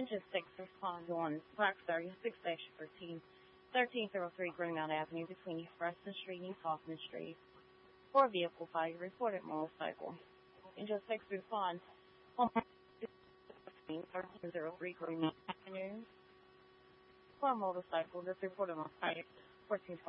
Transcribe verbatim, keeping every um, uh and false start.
Engine six respond on Black thirty-six thirteen, thirteen oh three Greenmount Avenue between East Preston Street and East Hoffman Street. For vehicle fire, reported motorcycle. Engine six respond on thirteen oh three Greenmount Avenue. For a motorcycle, this reported on fire fourteen twenty.